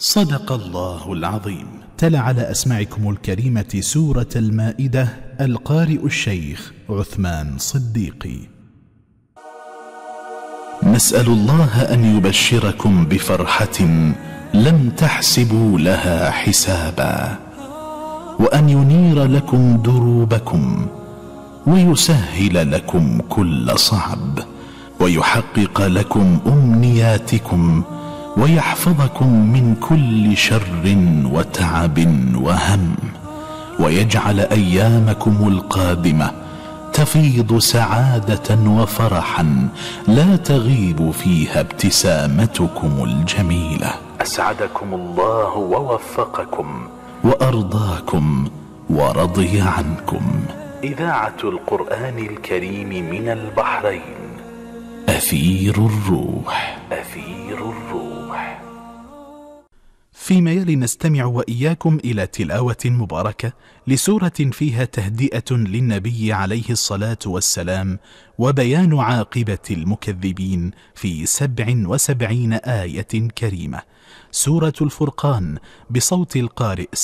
صدق الله العظيم. تلا على أسماعكم الكريمة سورة المائدة القارئ الشيخ عثمان صديقي. نسأل الله أن يبشركم بفرحة لم تحسبوا لها حسابا، وأن ينير لكم دروبكم، ويسهل لكم كل صعب، ويحقق لكم أمنياتكم، ويحفظكم من كل شر وتعب وهم، ويجعل أيامكم القادمة تفيض سعادة وفرحا لا تغيب فيها ابتسامتكم الجميلة. أسعدكم الله ووفقكم وأرضاكم ورضي عنكم. إذاعة القرآن الكريم من البحرين، أثير الروح. أثير الروح. فيما يلي نستمع وإياكم إلى تلاوة مباركة لسورة فيها تهدئة للنبي عليه الصلاة والسلام وبيان عاقبة المكذبين في 77 آية كريمة. سورة الفرقان بصوت القارئ